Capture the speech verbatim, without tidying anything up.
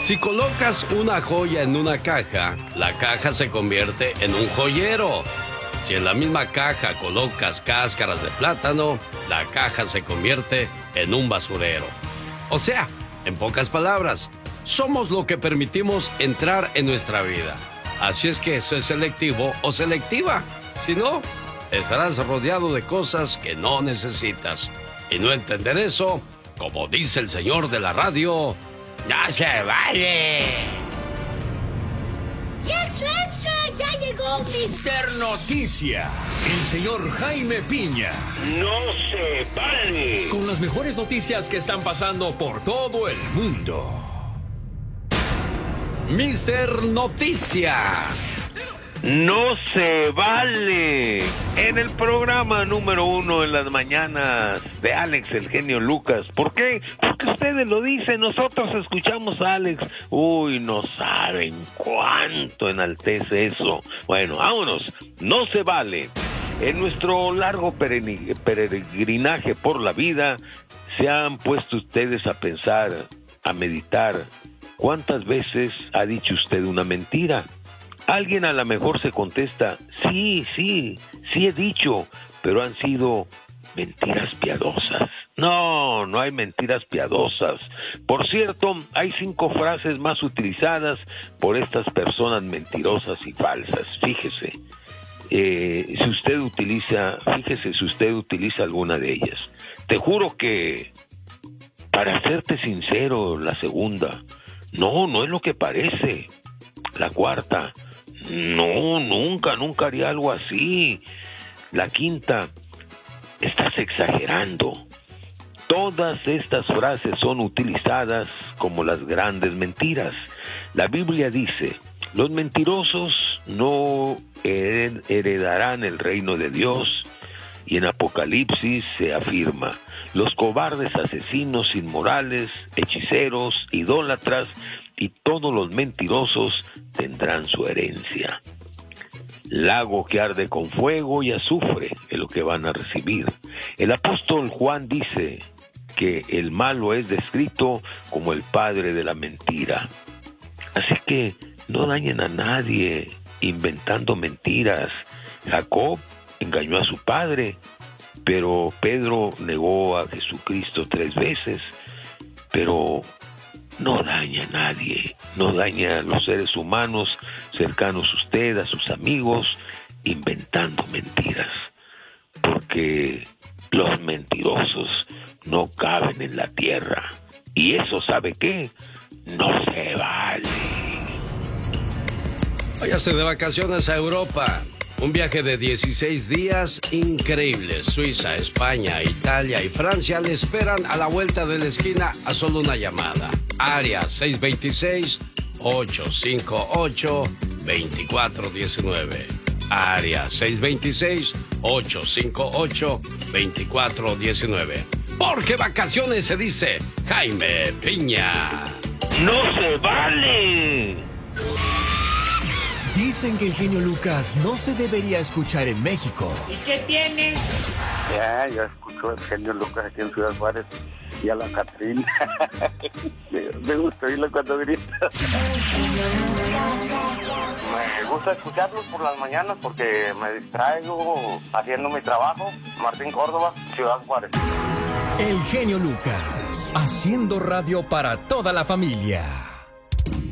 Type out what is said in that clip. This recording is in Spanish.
Si colocas una joya en una caja, la caja se convierte en un joyero. Si en la misma caja colocas cáscaras de plátano, la caja se convierte en un basurero. O sea, en pocas palabras, somos lo que permitimos entrar en nuestra vida. Así es que sé selectivo o selectiva. Si no, estarás rodeado de cosas que no necesitas. Y no entender eso, como dice el señor de la radio, ¡no se vale! ¡Y extra, extra! ¡Ya llegó mister Noticia! El señor Jaime Piña. ¡No se vale! Con las mejores noticias que están pasando por todo el mundo. mister Noticia. ¡No se vale! En el programa número uno en las mañanas de Alex, el genio Lucas. ¿Por qué? Porque ustedes lo dicen, nosotros escuchamos a Alex. Uy, no saben cuánto enaltece eso. Bueno, vámonos. No se vale. En nuestro largo peregrinaje por la vida, se han puesto ustedes a pensar, a meditar. ¿Cuántas veces ha dicho usted una mentira? Alguien a lo mejor se contesta, sí, sí, sí he dicho, pero han sido mentiras piadosas. No, no hay mentiras piadosas. Por cierto, hay cinco frases más utilizadas por estas personas mentirosas y falsas. Fíjese, eh, si usted utiliza, fíjese si usted utiliza alguna de ellas. Te juro que, para serte sincero, la segunda, no, no es lo que parece. La cuarta, no, nunca, nunca haría algo así. La quinta, estás exagerando. Todas estas frases son utilizadas como las grandes mentiras. La Biblia dice, los mentirosos no heredarán el reino de Dios. Y en Apocalipsis se afirma, los cobardes, asesinos, inmorales, hechiceros, idólatras y todos los mentirosos tendrán su herencia. Lago que arde con fuego y azufre es lo que van a recibir. El apóstol Juan dice que el malo es descrito como el padre de la mentira. Así que no dañen a nadie inventando mentiras. Jacob engañó a su padre, pero Pedro negó a Jesucristo tres veces. Pero no daña a nadie, no daña a los seres humanos cercanos a usted, a sus amigos, inventando mentiras. Porque los mentirosos no caben en la tierra. Y eso, ¿sabe qué? No se vale. Váyase de vacaciones a Europa. Un viaje de dieciséis días increíbles. Suiza, España, Italia y Francia le esperan a la vuelta de la esquina a solo una llamada. Área seis dos seis, ocho cinco ocho, dos cuatro uno nueve. Área seis dos seis, ocho cinco ocho, dos cuatro uno nueve. Porque vacaciones se dice Jaime Piña. ¡No se vale! Dicen que el genio Lucas no se debería escuchar en México. ¿Y qué tienes? Ya, yo escucho al genio Lucas aquí en Ciudad Juárez y a la Catrina. me, me gusta oírlo cuando grita. Me gusta escucharlos por las mañanas porque me distraigo haciendo mi trabajo. Martín Córdoba, Ciudad Juárez. El genio Lucas, haciendo radio para toda la familia.